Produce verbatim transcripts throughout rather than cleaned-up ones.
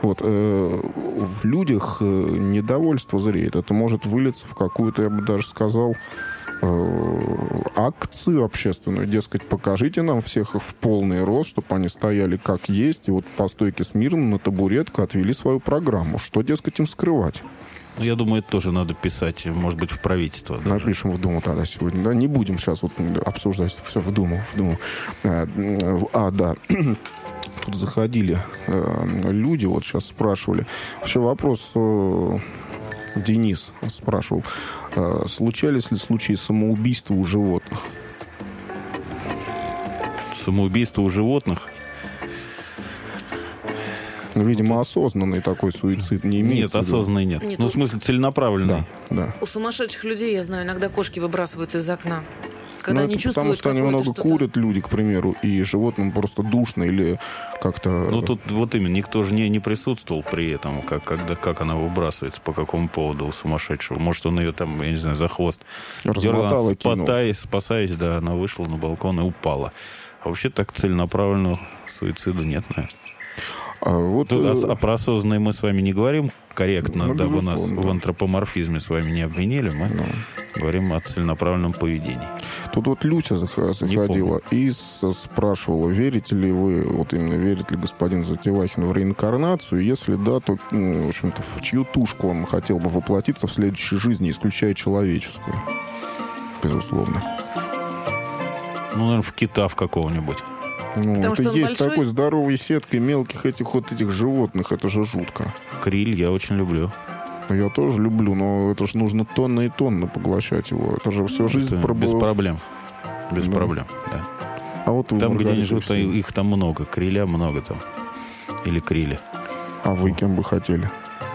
Вот, э, в людях э, недовольство зреет. Это может вылиться в какую-то, я бы даже сказал, э, акцию общественную. Дескать, покажите нам всех их в полный рост, чтобы они стояли как есть, и вот по стойке смирно на табуретку отвели свою программу. Что, дескать, им скрывать? Ну, я думаю, это тоже надо писать, может быть, в правительство. Даже. Напишем в Думу тогда сегодня. Да, не будем сейчас вот обсуждать все в Думу. В Думу. А, а, да. Тут заходили э, люди, вот сейчас спрашивали. Вообще вопрос... Э, Денис спрашивал, э, случались ли случаи самоубийства у животных? Самоубийство у животных? Ну, видимо, осознанный такой суицид не имеется. Нет, осознанный нет. нет. Ну, в смысле, целенаправленный. Да, да. У сумасшедших людей, я знаю, иногда кошки выбрасываются из окна. Когда ну, они это чувствуют, потому что они много что-то... курят, люди, к примеру, и животным просто душно или как-то... Ну, тут вот именно, никто же не, не присутствовал при этом, как, когда, как она выбрасывается, по какому поводу у сумасшедшего. Может, он ее там, я не знаю, за хвост дергал, спасаясь, спасаясь, да, она вышла на балкон и упала. А вообще так целенаправленного суицида нет, наверное. А, вот, Тут, э... а про осознанные мы с вами не говорим корректно, ну, дабы нас да. в антропоморфизме с вами не обвинили. Мы ну. говорим о целенаправленном поведении. Тут вот Люся заходила и спрашивала, верите ли вы, вот именно верит ли господин Затевахин в реинкарнацию? Если да, то, ну, в общем-то, в чью тушку он хотел бы воплотиться в следующей жизни, исключая человеческую? Безусловно. Ну, наверное, в кита в какого-нибудь. Ну, Потому это есть большой... такой здоровой сеткой мелких этих вот этих животных. Это же жутко. Криль я очень люблю. Я тоже люблю, но это же нужно тонны и тонны поглощать его. Это же всю жизнь... Проб... Без проблем. Без да. проблем, да. А вот вы, там, где они живут, все. их там много. Криля много там. Или крили. А вы кем бы хотели?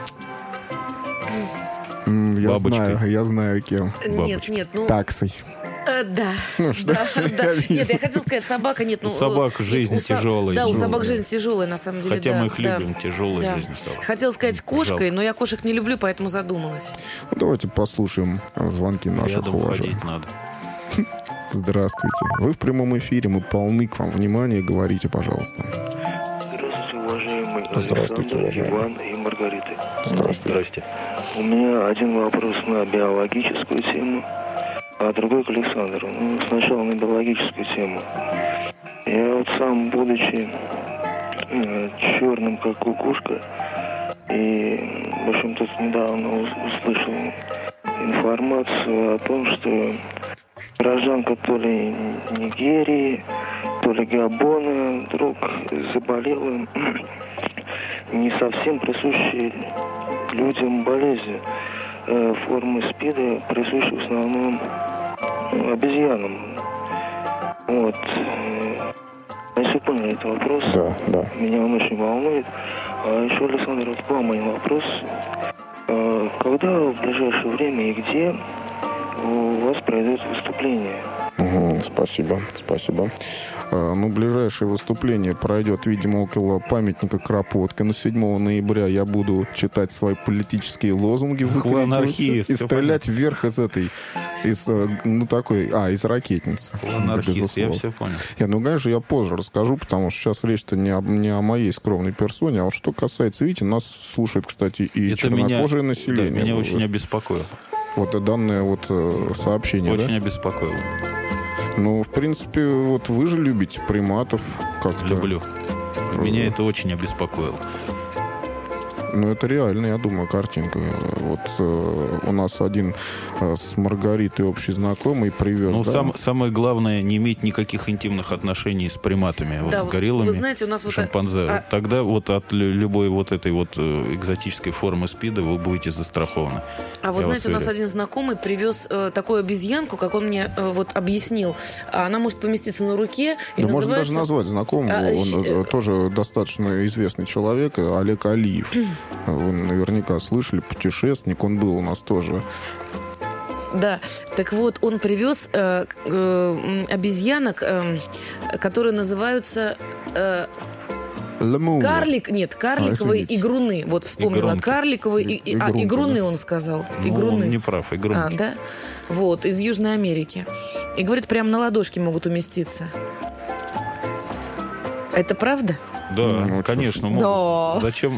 Я Бабочкой. знаю, я знаю кем. Нет, Бабочкой. нет, ну... Таксой. Э, да. Ну, что? да, да. Нет, я хотела сказать, собака, нет. Ну, у собак жизнь у, тяжелая. Да, у тяжелая. собак жизнь тяжелая, на самом деле. Хотя да, мы их да. любим, тяжелая да. жизнь собак. Хотела сказать кошкой, Жалко. но я кошек не люблю, поэтому задумалась. Ну, давайте послушаем звонки наших Рядом уважаемых. ходить надо. Здравствуйте. Вы в прямом эфире, мы полны к вам внимания. Говорите, пожалуйста. Здравствуйте, уважаемый Здравствуйте, уважаемый. Иван и Маргарита. Здравствуйте. Здрасте. У меня один вопрос на биологическую тему, а другой к Александру. Ну, сначала на биологическую тему. Я вот сам, будучи э, черным, как кукушка, и, в общем, тут недавно услышал информацию о том, что гражданка то ли Нигерии, то ли Габона вдруг заболела не совсем присущей людям болезнью. Э, формы СПИДа присущи в основном ну, обезьянам. Вот. Если поняли этот вопрос, Да, да. меня он очень волнует. А еще, Александр, вот к вам мой вопрос. Э, когда в ближайшее время и где у вас пройдет выступление? Угу, спасибо, спасибо. А, ну, ближайшее выступление пройдет, видимо, около памятника Кропотко. Но седьмого ноября я буду читать свои политические лозунги в анархист, и стрелять понятно. Вверх из этой, из, ну, такой, а, из ракетницы. Анархист, я все понял. Я, ну, конечно, я позже расскажу, потому что сейчас речь-то не о, не о моей скромной персоне, а вот что касается, видите, нас слушает, кстати, и это чернокожее меня, население. Да, меня очень обеспокоило. Вот данное вот сообщение, очень да? обеспокоило. Ну, в принципе, вот вы же любите приматов как-то. Люблю. Меня это очень обеспокоило. Ну, это реально, я думаю, картинка. Вот э, у нас один э, с Маргаритой общий знакомый привез. Ну, да? сам, самое главное, не иметь никаких интимных отношений с приматами, вот, да, с гориллами, вы знаете, у нас шимпанзе. Вот, а... Тогда вот от любой вот этой вот экзотической формы СПИДа вы будете застрахованы. А вы знаете, у нас один знакомый привез э, такую обезьянку, как он мне э, вот объяснил. Она может поместиться на руке. И да, называется... можно даже назвать знакомого. А, он э... тоже достаточно известный человек, Олег Алиев. Вы наверняка слышали, путешественник, он был у нас тоже. Да, так вот, он привез э, э, обезьянок, э, которые называются... Э, Карлик, нет, карликовые а, игруны. Вот вспомнила, Игрунки. Карликовые и, и, а, игруны, да? Он сказал. Ну, игруны. Он не прав, игрунки. А, да? Вот, из Южной Америки. И говорит, прямо на ладошке могут уместиться. Это правда? Да, ну, конечно, могут. Да. Зачем